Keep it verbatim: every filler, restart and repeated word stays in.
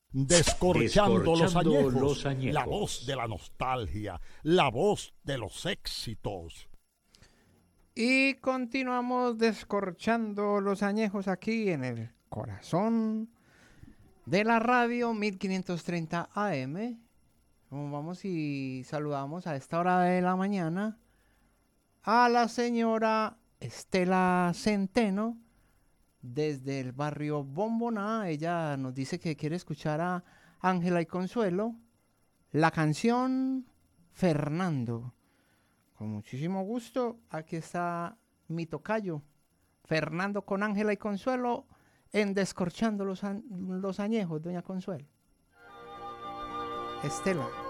Descorchando, los, Descorchando añejos, los añejos. la voz de la nostalgia, la voz de los éxitos. Y continuamos descorchando los añejos aquí en el corazón de la radio mil quinientos treinta A M. Vamos y saludamos a esta hora de la mañana a la señora Estela Centeno desde el barrio Bomboná. Ella nos dice que quiere escuchar a Ángela y Consuelo la canción Fernando. Con muchísimo gusto, aquí está mi tocayo, Fernando, con Ángela y Consuelo en Descorchando los, a- los Añejos, doña Consuelo. Estela.